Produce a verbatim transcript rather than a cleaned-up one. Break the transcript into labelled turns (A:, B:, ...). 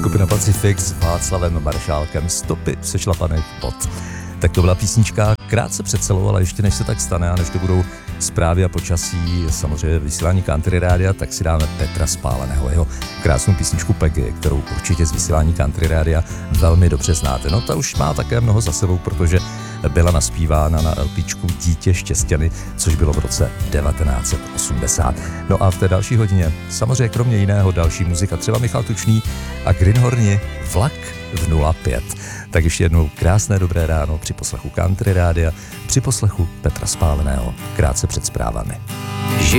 A: skupina Pacific s Václavem Maršálkem, Stopy sešlapaných bod. Tak to byla písnička krátce před celou, ale ještě než se tak stane a než to budou zprávy a počasí, samozřejmě vysílání Country Rádia, tak si dáme Petra Spáleného, jeho krásnou písničku Peggy, kterou určitě z vysílání Country Rádia velmi dobře znáte. No ta už má také mnoho za sebou, protože byla naspívána na LPčku Dítě štěstěny, což bylo v roce devatenáct set osmdesát. No a v té další hodině samozřejmě kromě jiného další muzika, třeba Michal Tučný a Greenhorni, Vlak v nula pět. Tak ještě jednou krásné dobré ráno při poslechu Country Rádia, při poslechu Petra Spáleného, krátce před zprávami.